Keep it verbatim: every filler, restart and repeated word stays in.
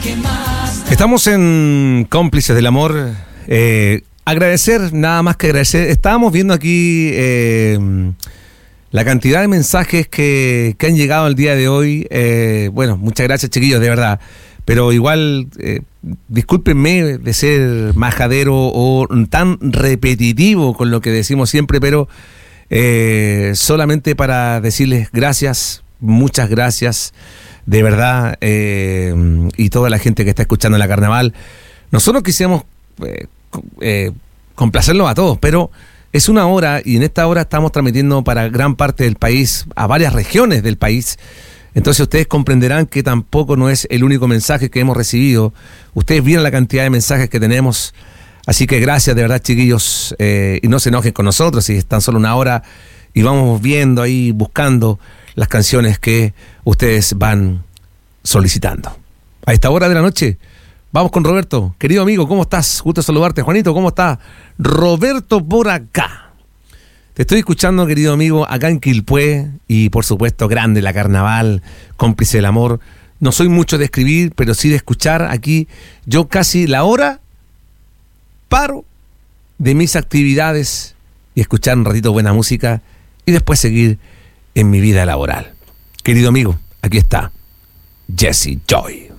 Estamos en Cómplices del Amor. Eh, agradecer, nada más que agradecer. Estábamos viendo aquí eh, la cantidad de mensajes que, que han llegado el día de hoy. Eh, bueno, muchas gracias, chiquillos, de verdad. Pero igual, eh, discúlpenme de ser majadero o tan repetitivo con lo que decimos siempre, pero eh, solamente para decirles gracias, muchas gracias. De verdad, eh, y toda la gente que está escuchando la Carnaval, nosotros quisiéramos eh, eh, complacerlos a todos, pero es una hora y en esta hora estamos transmitiendo para gran parte del país, a varias regiones del país. Entonces ustedes comprenderán que tampoco no es el único mensaje que hemos recibido. Ustedes vieron la cantidad de mensajes que tenemos, así que gracias de verdad, chiquillos, eh, y no se enojen con nosotros si es tan solo una hora y vamos viendo ahí, buscando las canciones que ustedes van solicitando. A esta hora de la noche, vamos con Roberto. Querido amigo, ¿cómo estás? Gusto saludarte. Juanito, ¿cómo estás? Roberto por acá. Te estoy escuchando, querido amigo, acá en Quilpué, y por supuesto, grande la Carnaval, cómplice del amor. No soy mucho de escribir, pero sí de escuchar aquí. Yo casi la hora paro de mis actividades y escuchar un ratito buena música y después seguir en mi vida laboral. Querido amigo, aquí está Jesse Joy.